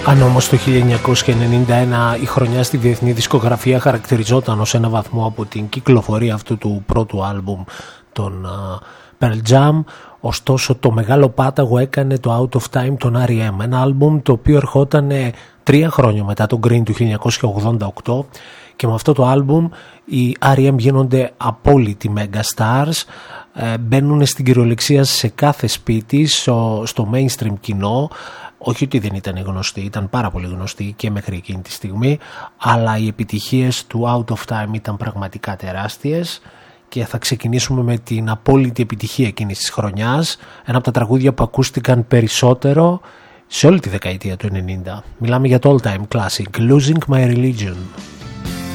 Αν όμως το 1991 η χρονιά στη διεθνή δισκογραφία χαρακτηριζόταν ως ένα βαθμό από την κυκλοφορία αυτού του πρώτου άλμπουμ των Pearl Jam, ωστόσο το μεγάλο πάταγο έκανε το Out of Time των R.E.M., ένα άλμπουμ το οποίο ερχόταν 3 χρόνια μετά το Green του 1988, και με αυτό το άλμπουμ οι R.E.M. γίνονται απόλυτοι megastars, μπαίνουν στην κυριολεξία σε κάθε σπίτι, στο mainstream κοινό. Όχι ότι δεν ήταν γνωστοί, ήταν πάρα πολύ γνωστοί και μέχρι εκείνη τη στιγμή, αλλά οι επιτυχίες του Out of Time ήταν πραγματικά τεράστιες, και θα ξεκινήσουμε με την απόλυτη επιτυχία εκείνης της χρονιάς, ένα από τα τραγούδια που ακούστηκαν περισσότερο σε όλη τη δεκαετία του 90. Μιλάμε για το all time classic, Losing My Religion.